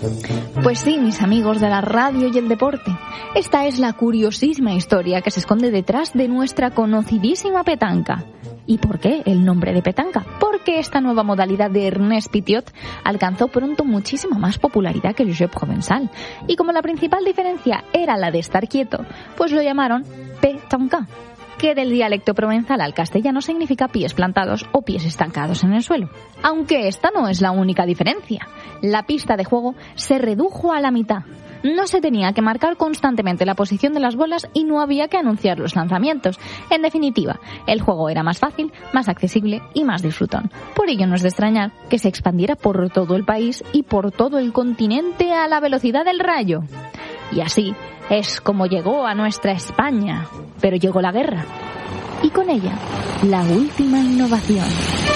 Pues sí, mis amigos de la radio y el deporte, esta es la curiosísima historia que se esconde detrás de nuestra conocidísima petanca. ¿Y por qué el nombre de petanca? Porque esta nueva modalidad de Ernest Pittiot alcanzó pronto muchísima más popularidad que el jeu provençal. Y como la principal diferencia era la de estar quieto, pues lo llamaron pétanca, que del dialecto provenzal al castellano significa pies plantados o pies estancados en el suelo. Aunque esta no es la única diferencia. La pista de juego se redujo a la mitad. No se tenía que marcar constantemente la posición de las bolas y no había que anunciar los lanzamientos. En definitiva, el juego era más fácil, más accesible y más disfrutón. Por ello no es de extrañar que se expandiera por todo el país y por todo el continente a la velocidad del rayo. Y así es como llegó a nuestra España. Pero llegó la guerra. Y con ella, la última innovación.